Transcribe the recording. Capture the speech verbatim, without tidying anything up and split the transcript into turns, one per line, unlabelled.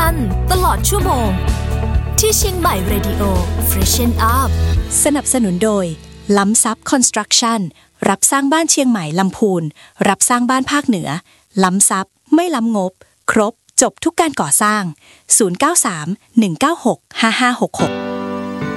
กันตลอดชั่วโมงที่เชียงใหม่ Radio Freshen Up
สนับสนุนโดยล้ำซับคอนสตรักชั่นรับสร้างบ้านเชียงใหม่ลำพูนรับสร้างบ้านภาคเหนือล้ำซับไม่ล้ำงบครบจบทุกการก่อสร้างศูนย์ เก้า สาม หนึ่ง เก้า หก ห้า ห้า หก หก